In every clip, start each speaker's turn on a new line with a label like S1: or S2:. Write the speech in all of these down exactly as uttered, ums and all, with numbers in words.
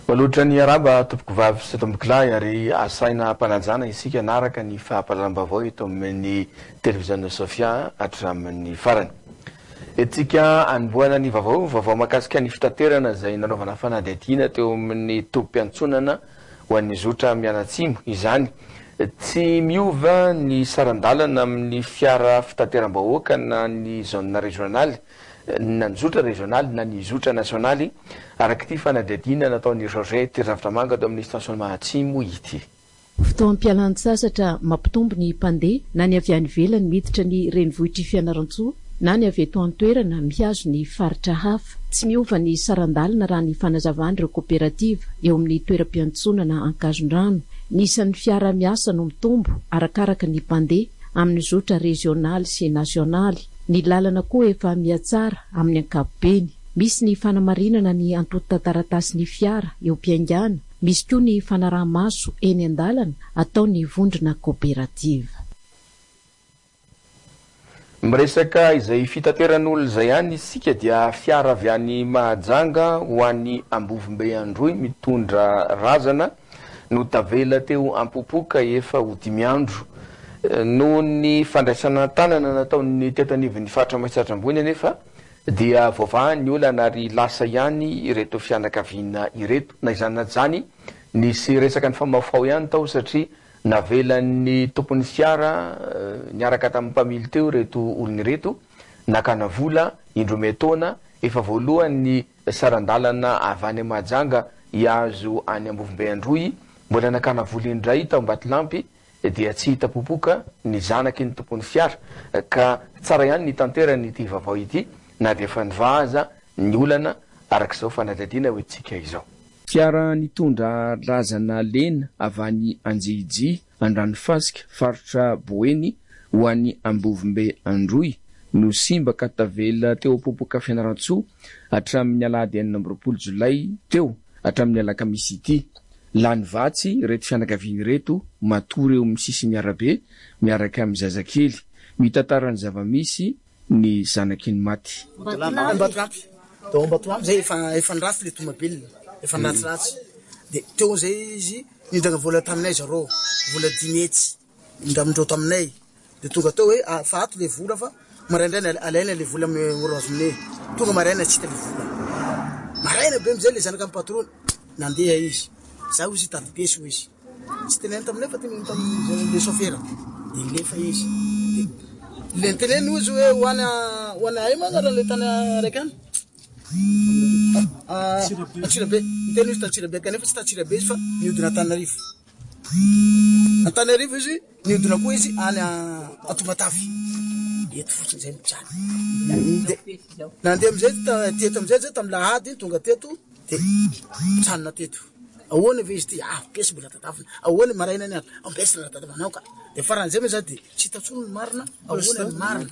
S1: Malotra ny araba tompoko vavy sy tompoko lahy ary asaina ampanajana isika naraka ny fahapalam-bavao eto amin'ny televiziona Sofia hatramin'ny farany. Etika anomboana ny vavao vavao makasika ny fitaterana izay nanaovana fanadihadiana teo amin'ny tobim-piantsonana ho an'ny zotra mianatsimo. Izany tsy miova ny sarandalana amin'ny fiara fitateram-bahoaka na ny zone régionale na ny zotra régionale na ny zotra nasionaly araka ity fanadihadiana nataon'ny Georges Terizavatra Manga teo amin'ny station Mahatsimo ity.
S2: Fotoam-pialan-tsasatra mampitombo ny mpandeha na ny avy any ivelany miditra ny renivohitry Fianarantsoa na ny avy eto an-toerana mihazo ny faritra hafa. Tsy miova ny sarandalana raha ny fanazavandreo kooperativa eo amin'ny toeram-piantsonana Ankazondrano. Ny isan'ny fiara miasa no mitombo arakaraka ny mpandeha amin'ny zotra régionale sy nasionaly. Ny lalana koa efa miatsara amin'ny ankapobeny. Misy ny fanamarinana ny antota taratasy ny fiara eo Mpiaingana. Misy koa ny fanaraha-maso eny an-dalana ataon'ny vondrona kooperativa.
S1: Miresaka izay fitateran'olo izay ihany isika dia fiara avy any Mahajanga ho an'ny Ambovimbeandroy mitondra razana no tavela teo Ampopoka efa ho dimy andro. Noho ny fandraisana tanana nataon'ny tetanivon'ny faritra Mahisatra Ambony anefa dia voavahan'ny olana ary lasa ihany ireto fianakaviana ireto. Na izany na zany nisy resaka ny famafao ihany tao satria navelan'ny tompon'ny fiara niaraka tamin'ny mpamily teo reto olony reto nakana vola indrometona efa voalohany sarandalana avy any Mahajanga hiazo any Ambovimbeandroy mbola nakana vola indray tao Ambatolampy dia tsy hita popoka ny zanaky ny tompon'ny fiara ka tsara ihany ny tanterany ity vavao ity na dia efa nivahaza ny olana arak'izao fanadihadiana ho itsika izao.
S3: Fiara nitondra razana lena avy any Anjiji Andranofasika faritra Boeny ho an'ny Ambovimbeandroy no simba ka tavela teo Ampopoka Fianarantsoa hatramin'ny alahady enina amby roapolo Jolay teo hatramin'ny alakamisy ity. Lany vatsy reto fianakaviana reto matory eo amin'ny sisin'ny arabe miaraka amin'ny zazakely mitantarany zava-misy ny zanaky ny maty.
S4: Batolampy. Tao Batolampy zay efa efa ndratsy le tomobile efa ndratsiratsy. De teo zay izy nidanga vola taminay zaro vola dimy hetsy ndamindreo taminay. De tonga teo hoe fa ato le vola fa maraindray alaina le vola amin'ny Orange Money. Tonga maraina tsy hita le vola. Maraina be amizay le zanaka amin'ny patron nandeha izy. Za izy tady pièce izy. Tsy tenenina taminay fa tenenina tamin'ny chauffeur. De lefa izy. Le tenenina izy hoe hoana hoana ay manara le tana raiky any. Ah, Antsirabe. Teny izy Antsirabe kanefa tsy Antsirabe izy fa niodina Antananarivo. Antananarivo izy niodina koa izy any Atomatafy. Eto fotsiny zay mitrano. Nandeha amizay teto amizay zay tamin'ny lahady tonga teto de mitsanona teto. Ahoana ve izy ty ah pièce mbola tatavina ahoana maraina ny ambesy na tatavanao ka de faran'izay moa zany de tsy tatsony marina ahoana ny marina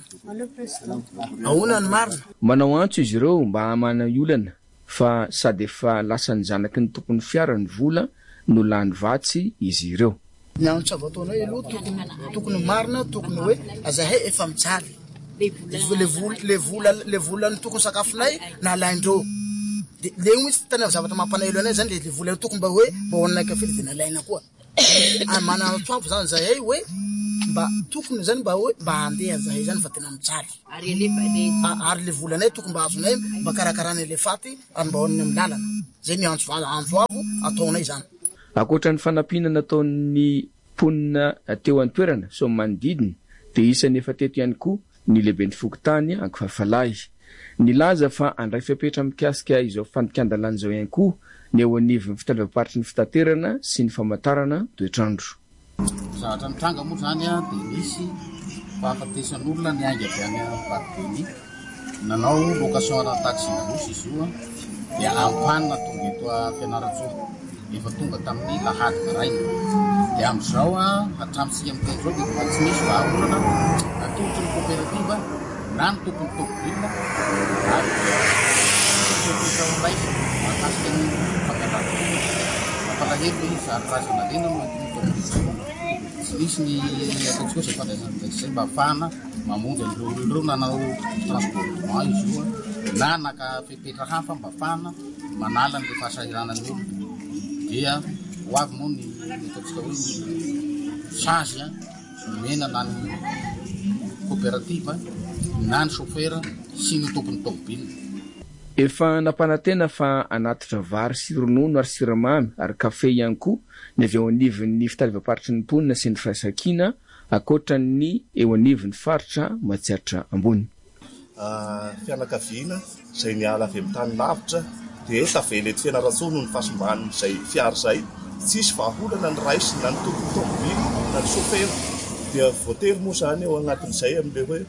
S4: ahoana ny marina.
S3: Manao antso izy ireo mba hamana olana fa sady efa lasa ny zanaky ny tompon'ny fiara ny vola no lany vatsy izy ireo.
S4: Ny antso avy ataonao aloha tokony tokony marina tokony hoe azahay efa mijaly le vola le vola le vola ny tokony sakafonay na alaindreo. Le izy tana zavatra mampanahilo anay zany le vola tokony mba hoe mba hoanay kafe de nalaina koa. Mana tsavo zany zahay hoe mba tokony zany mba hoe mba andeha zahay zany fa tena mijaly. Ary elefa ary le volanay tokony mba azonay mba karakarana elefaty ary mba hoanay amin'ny lalana. Zay ny antso antso avo ataonay zany.
S3: Akoatra ny fanampiana nataon'ny ponina teo an-toerana so manodidina dia isany efa teto ihany koa ny lehiben'ny Fokotany Ankofafalahy. Nilaza fa andray fepetra mikasika izao fandikan-dalana izao ihany koa ny eo anivon'ny fitalevam-paritry ny fitaterana sy ny famantarana toetrandro.
S5: Zavatra mitranga moa zany a dia misy fahafatesan'olona ny aingavy any Ambadibeny nanao location ara-taxi indroso izy io dia ampanina tonga eto Fianarantsoa efa tonga tamin'ny lahady maraina dia amin'izao a hatramintsika amin'iteny izao dia efa tsy misy vahaolana atolotry ny kooperativa na ny tompony tomobilina ary toetraonray mahakasika ny fampianarana mampalahelo izy ary razana lena no tsy misy ny ataontsika hoe zay fandraisana zay mba ahafahana mamonjy an'ireo ireo nanao transportement izy io na naka fepetra hafa mba ahafahana manala ny fahasahiranan'ny olona. dia ho avy moa ny ataontsika hoe ny change a mena na ny coopérative na ny chauffeur sy ny tompony tomobily.
S3: Efa nampanantena fa anatitra vary sy ronono ary siramamy ary kafe ihany koa ny avy eo anivon'ny fitalivam-paritry ny mponina sy ny firaisan-kina akoatra ny eo anivon'ny faritra Matsiatra Ambony.
S6: Fianakaviana izay niala avy amin'ny tany lavitra dia tavela eto Fianarantsoa noho ny fahasimban'ny izay fiara izay tsisy vahaolana ny raisy na ny tompony tomobily na ny chauffeur dia voatery moa izany eo anatin'izay amin'ilay hoe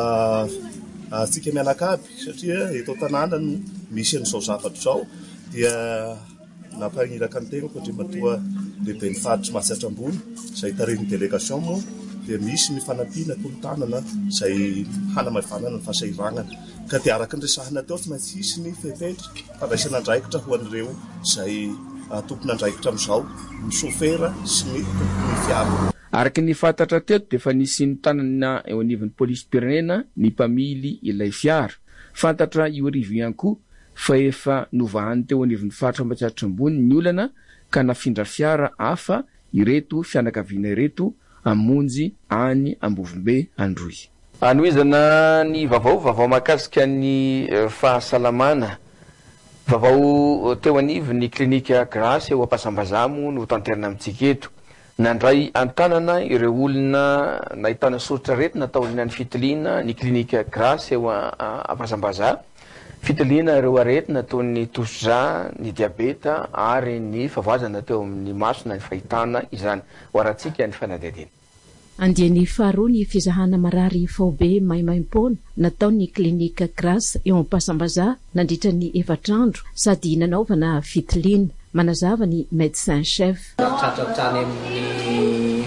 S6: atsika mianakavy satria eto tanàna no misy an'izao zavatra izao dia nampagniraka ny tenako dia matoa lehibe ny faritra Matsiatra Ambony izay tarehin'ny délégation moa dia misy ny fanampiana kolon-tanana izay hanamavanana ny fahasahiranana ka dia araka ny resahana teo tsy maintsy hisy ny fepetra fandraisana andraikitra ho an'ireo izay tompona andraikitra amin'izao ny chauffeur sy ny tompony fiara.
S3: Araky ny fantatra teto dia fa nisy ny tanana eo anivon'ny polisy pirenena ny mpamily ilay fiara. Fantatra io arivo ihany koa fa efa novahany teo anivon'ny faritra Matsiatra Ambony ny olana ka nafindra fiara hafa ireto fianakaviana ireto amonjy any Ambovimbe Androy.
S1: Anoizana ny vavao vavao mahakasika ny fahasalamana. Vavao teo anivon'ny klinika Grâce eo Ampasambazamo no tanterana amintsika eto. Nandray antanana ireo olona nahitana soritra retina taolina ny fitiliana ny klinika Grâce eo Ampasambaza. Fitiliana ireo aretina toy ny tosodra, ny diabeta ary ny favoazana teo amin'ny maso na ny fahitana izany. Hoaratsika ny fanadihadiana.
S2: Andiany faharoa ny fizahana marary faobe maimaim-poana nataon'ny klinika Grâce eo Ampasambaza nandritra ny efatrandro sady nanaovana fitiliana. Manazava ny médecin chef.
S7: Tratratrany amin'ny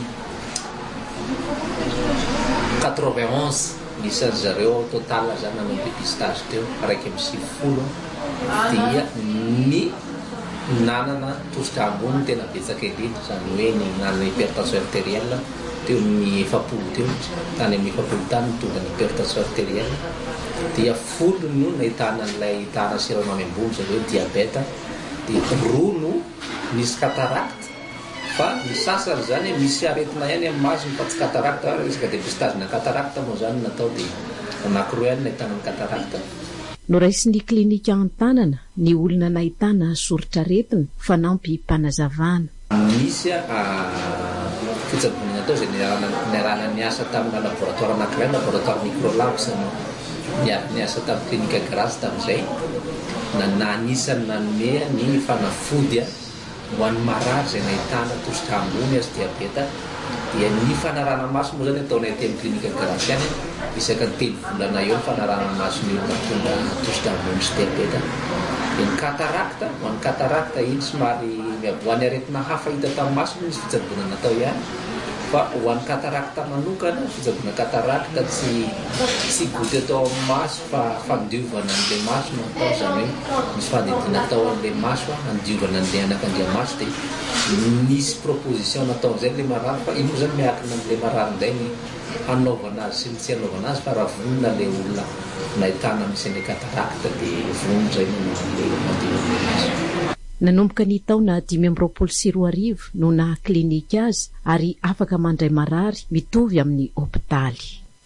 S7: quatre-vingt-onze misy an zareo total zany nanao dépistage teo araiky amin'ny sivifolo dia ny nanana tositra ambony tena betsaka indrindra zany hoe ny nanana hypertension artérielle teo amin'ny efapolo teo tany amin'ny efapolo tany tonga ny hypertension artérielle dia folo no nahitana n'ilay tana siramamy ambony zany hoe diabeta dia roa no misy cataracte fa ny sasany zany misy aretina ihany amin'ny masony fa tsy cataracte ary resaka dépistage na cataracte moa zany natao dia anankiroa ihany nahitana ny cataracte.
S2: Noraisin'ny klinika Antanana ny olona nahitana soritra aretina fanampy mpanazavana.
S7: Misy fitsabonana atao izay niarahana niasa tamina laboratoire anankiray laboratoire microlab zany niasa tamin'ny klinika Grâce tamin'izay na nanisany nanome ny fanafody ho an'ny marary izay nahitana tositra ambony azy diabeta dia ny fanarana maso moa zany ataonay aty amin'ny klinika Grâce ihany isaka ny telo volana eo ny fanarana maso ny olona tonga tositra ambony sy diabeta. Dia ny cataracte ho an'ny cataracte iny somary miavoany aretina hafa hita tamin'ny maso misy fitsabonana atao ihany fa ho an'ny cataracte manokana fitsabona cataracte tsy tsy goty atao amin'ny maso fa fandiovana an'ilay maso no atao zany hoe misy fandidina atao an'ilay maso andiovana an'ilay anakandria maso dia misy proposition natao an'izay ilay marary fa ino zany miakina an'ilay marary nday ny hanaovana azy sy ny tsy hanaovana azy fa raha vonona ilay olona nahitana misy an'ilay cataracte dia vonona zay no ilay mandiovana maso.
S2: Nanomboka ny taona dimy amby roapolo sy roa arivo no na klinika azy ary afaka mandray marary mitovy amin'ny hopitaly.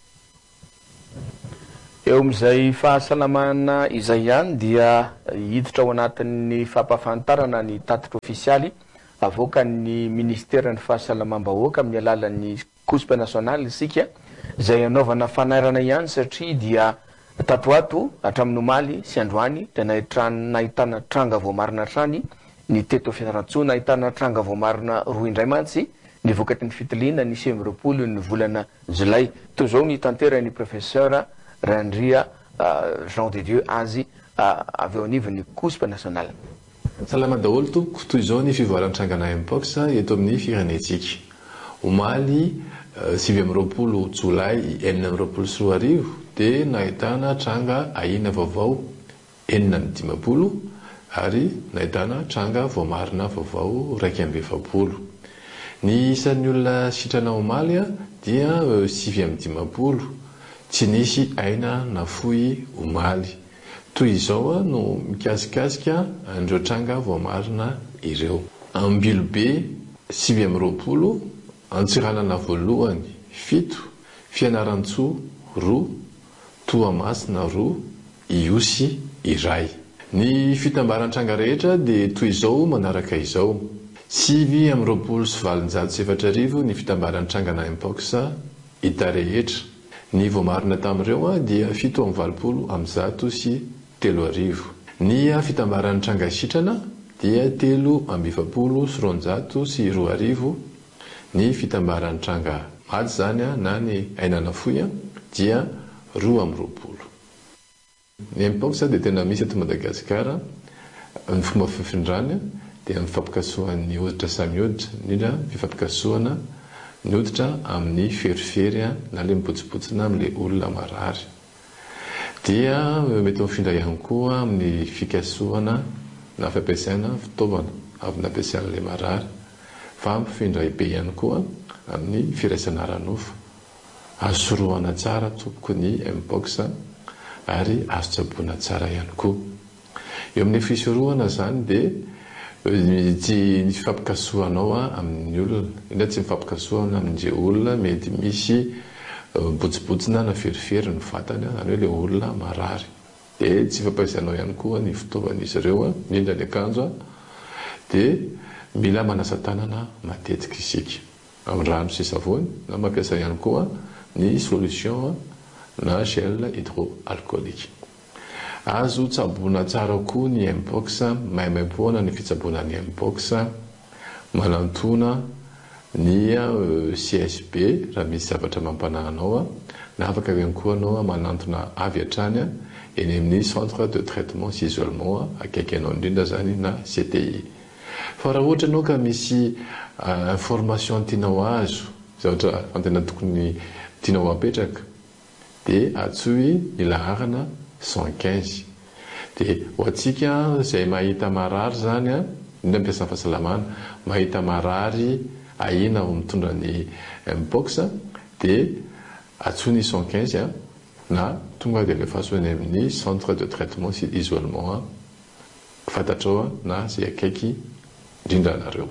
S1: Eo amin'izay fahasalamana izay ihany dia hiditra ao anatin'ny fampahafantarana ny tatitra ofisialy avoakan'ny ministera ny fahasalamam-bahoaka amin'ny alalan'ny COUSP national isika izay anaovana fanairana ihany satria dia tatoato hatramin'ny omaly sy androany dia nahitana tranga voamarina trany ny teto Fianarantsoa nahitana tranga voamarina roa indray mantsy ny vokatry ny fitiliana ny sivy amby roapolo ny volana Jolay. Toy izao ny tanteran'ny professeur Randria Jean de Dieu azy avy eo anivon'ny COUSP national.
S8: Salama daholo tompoko, toy izao ny fivoaran'ny trangana mpox eto amin'ny firenetsika. Omaly sivy amby roapolo Jolay enina amby roapolo sy roa arivo dia nahitana tranga ahina vaovao enina amby dimapolo ary nahitana tranga voamarina vaovao raiky amby efapolo. Ny isan'ny olona sitrana Omaly dia sivy amby dimapolo. Tsy nisy aina na foy Omaly. Toy izao no mikasikasika andreo tranga voamarina ireo. Ambilobe sivy amby roapolo, Antsiranana voalohany fito, Fianarantsoa roa, Toamasina roa, Iosy iray. Ny fitambaran-tranga rehetra dia toy izao manaraka izao: sivy amby roapolo sy valonjato sy efatra arivo ny fitambaran-trangana Mpox hita rehetra. Ny voamarina tamin'ireo dia fito amby valopolo amby zato sy telo arivo. Ny fitambaran-tranga sitrana dia telo amby efapolo sy roanjato sy roa arivo. Ny fitambaran-tranga maty zany na ny ainana fohy dia roa amby roapolo. Ny Mpox dia tena misy eto Madagasikara. Ny fomba fifindrany dia mifampikasohan'ny hoditra samy hoditra, indrindra fifampikasohana ny hoditra amin'ny ferifery na le mipotsipotsina amin'le olona marary. Dia mety mifindra ihany koa amin'ny fikasohana na fampiasaina fitaovana avy nampiasain'le marary, fa mifindra be ihany koa amin'ny firaisana ranofo. Azo sorohana tsara tompoko ny Mpox ary azo tsaboana tsara ihany koa. Eo amin'ny fisorohana zany dia tsy ny fifampikasohanao amin'ny olona, indray tsy mifampikasohana amin'izay olona mety misy botsibotsina na ferifery ny vatany, zany hoe le olona marary. Dia tsy fampiasanao ihany koa ny fitaovan'izy ireo, indrindra ny akanjo, dia mila manasa tanana matetika isika amin'ny rano sy savony, na mampiasa ihany koa ny solution na gel hydroalcoolique. Azo tsaboana tsara koa ny Mpox, maimaimpoana ny fitsaboanan'ny Mpox, manantona ny C S B raha misy zavatra mampanahanao, na afaka ihany koa anao manantona avy hatrany eny amin'ny centre de traitement sy isolement akaiky anao indrindra zany na C T I. Fa raha ohatra anao ka misy information tianao azo, zavatra antena tokony tianao apetraka, dia atsoy ny laharana cent quinze. Dia ho antsika izay mahita marary zany, indrindra ampiasana fahasalamana, mahita marary ahina ho mitondra ny Mpox, dia atsoy ny cent quinze na tonga dia lefa soany amin'ny centre de traitement sy isolement fantatrao na zay akaiky indrindra anareo.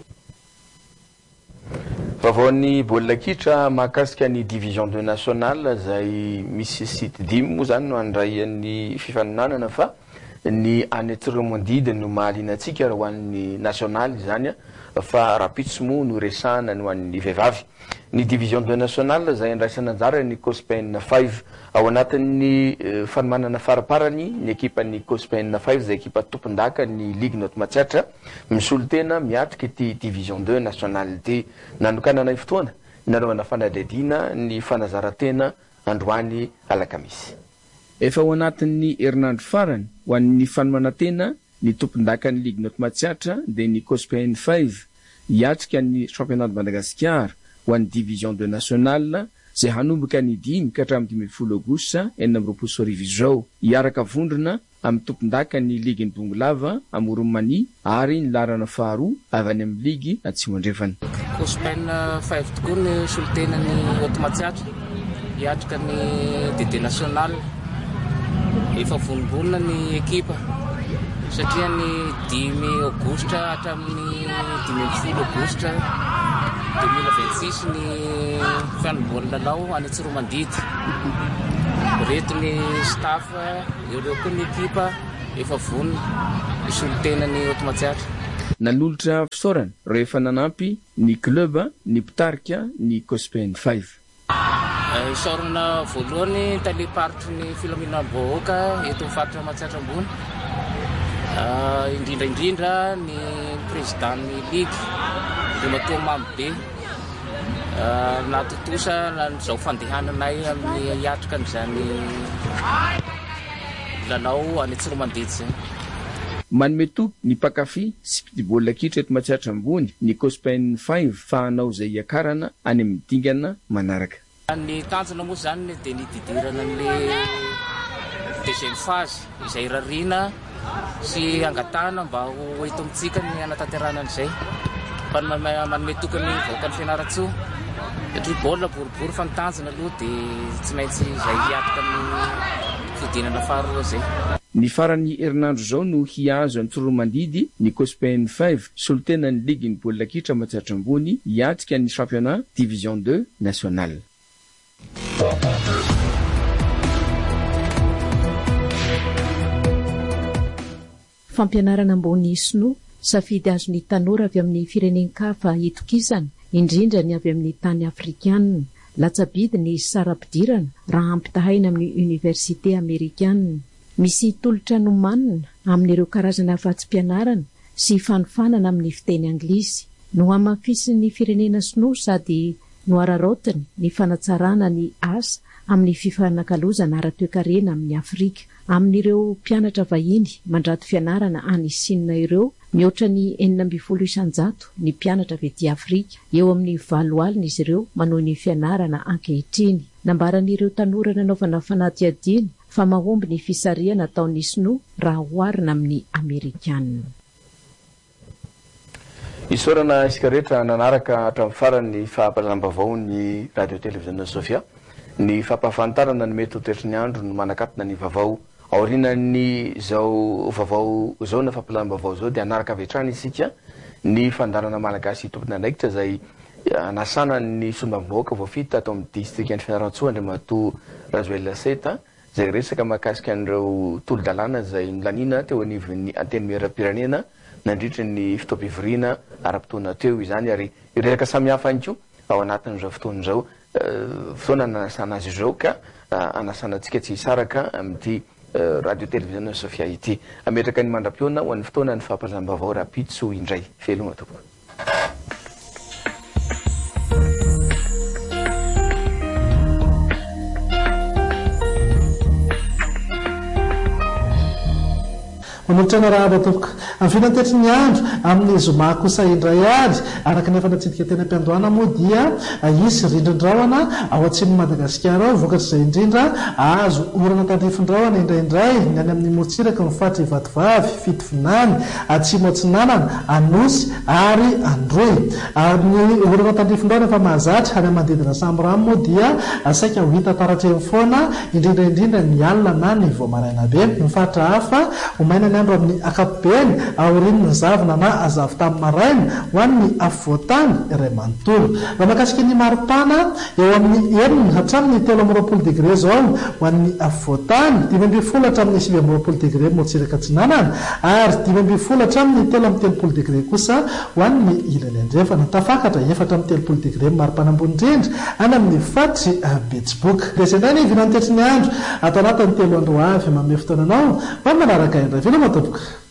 S1: Vaovao baolina kitra mahakasika ny division deux nationale izay misy site dimy moa zany no andraian'ny fifaninanana, fa ny any Antsiranana no mahaliana antsika raha ho an'ny nationale zany, fa rapitsy moa no resahana no an'ny vehivavy. Ny division deux nationale izay andraisana anjara ny Cospen five, ao anatin'ny fanomanana faraparany ny ekipan'ny Cospen five izay ekipa tompon-daka ny Ligue Note Matsiatra misolo tena miatrika ity division deux nationale ity. Nanokanana fotoana nanaovana fanadihadiana ny fanazara-tena androany alakamisy.
S3: Efa ao anatin'ny herinandro farany ho an'ny fanomanantena ny tompon-daka ny Ligue Note Matsiatra dia ny Cospen five hiatrika ny championnat de Madagascar ho an'ny division deux nationale izay hanomboka ny dimy ka hatramin'ny dimy folo aogosta enina amby roapolo sy arivo izao, hiaraka vondrona amin'ny tompon-daka ny Ligue ny Bongolava Amoromani ary ny larana faharoa avy any amin'ny Ligue Atsimo Andrefana.
S9: Cospen five tokoa ny solotena ny Haute Matsiatra hiatrika ny D D national. Efa vonongonina ny ekipa satria ny dimy aogosta hatramin'ny dimy amby folo aogosta deux mille vingt-six ny fianomboana lalao any Tsiromandidy. Reto ny staff ireo koa ny ekipa efa vonona isolotena ny Haute Matsiatra.
S3: Nanolotra fisaorana rehefa nanampy ny club ny mpitarika ny Cospen five.
S9: Isaorana voalohany taleparitry ny filaminam-bahoaka eto faritra Matsiatra ambony, indrindra indrindra ny président ny ligue Ramatoa Mambe natotosa n'izao fandehananay amin'ny hiatrika n'izany lalao any Tsiromandidy zay.
S3: Manome toky ny mpakafy sy mpidi-baolina kitra eto Matsiatra ambony ny Cospen five fa hanao izay hiakarana any amin'ny dingana manaraka.
S9: Ny tanjona moa zany dia nididirana an'le deuxième phase izay rarina sy angatahana mba ho eto amintsika ny anatanterana an'izay. Fa manome toky ny vahoaka ny Fianaratsoa satria baolina boribory fa ny tanjona aloha dia tsy maintsy izay hiatrika amin'ny fidinana faharoa zay.
S3: ny farany herinandro zao no hiazo ny toromandidy ny Cospin five solitenany ligy ny baolina kitra matsatra ambony hiatrika ny championnat division deux national.
S2: Fampianarana ambony sinoa safidy azony tanora avy amin'ny firenenkafa itokisana indrindra ny avy amin'ny tany afrikanina latsabidy ny sara-pidirana raha ampitahaina amin'ny université amérikaine. Misy tolotra nomanina amin'ireo karazana afatsim-pianarana sy fanofanana amin'ny fiteny anglisy no amafisin'ny firenena sinoa sady no araraotiny ny fanatsarana ny asa amin'ny fifanakalozana ara-toekarena amin'ny Afrika. Amin'ireo mpianatra vahiny mandrato fianarana any Sinina ireo mihoatra ny enina amby folo isanjato ny mpianatra avy ety Afrika, eo amin'ny valo alina izy ireo manohy ny fianarana ankehitriny. Nambaran'ireo tanora nanaovana fanadihadiana fa mahomby ny fisariana ataon'ny sinoa raha oharina amin'ny amerikanina.
S1: Isorana isika rehetra nanaraka hatramin'ny farany fahapalam-bavao ny radio televiziona Sofia, ny fampahafantarana ny mety ho toetry ny andro no manakatona ny vavao aorianany zao vavao zao na fampalam-bavao zao dia anaraka avetrany isika ny fandarana malagasy tompona andraikitra zay anasana ny sombam-bahoaka voafita atao amin'ny distrikany Fianarantsoa Andriamatoa Razoelina Seta zay resaka mahakasika an'ireo tolo-dalàna zay milanina teo anivon'ny anteny miaram-pirenena nandritra ny fitaom-pivoriana ara-potoana teo izany ary resaka samihafa ihany koa ao anatin'izao fotoana izao fotoana anasana azy izao ka anasana antsika tsy hisaraka amin'ity radio televiziona Sofia ity. Ametraka ny mandram-piona ho an'ny fotoana ny fahapalam-bavao rapitso indray. Veloma tompoko.
S10: Manolotrana raha tompoko amin'ny finantetry ny andro amin'ny zoma kosa indray ary araka ny fanatsidika tena am-piandohana moa dia isy rindrin-drahona ao atsimon'i Madagasikara ao vokatra izay indrindra azo orana tandrifin-drahona indraindray ny any amin'ny motsiraka mifatry vatovavy fitovinany atsimo atsinanana anosy ary androy. Amin'ny orana tandrifin-drahona efa mahazatra any manodidina samborano moa dia asaika ho hita taratreny foana indrindra indrindra ny alina na ny voamaraina be mifatra hafa omaina ny andro amin'ny akapobeny aorian'ny zavona na azavy tamin'ny maraina ho an'ny afovoatany iray manontolo. Raha mahakasika ny maripana eo amin'ny enina hatramin'ny telo amby roapolo degré zao ho an'ny afovoatany, dimy amby folo hatramin'ny sivy amby roapolo degré motsiraka atsinanana ary dimy amby folo hatramin'ny telo amby telopolo degré kosa ho an'ny ilany andrefana. Tafakatra efatra amby telopolo degré maripana ambony indrindra any amin'ny fatry Betsiboka. Dia izay indray ny vinany tetry ny andro atao anatin'ny telo andro avy manome fotoananao mba manaraka indray. Veloma tompoko.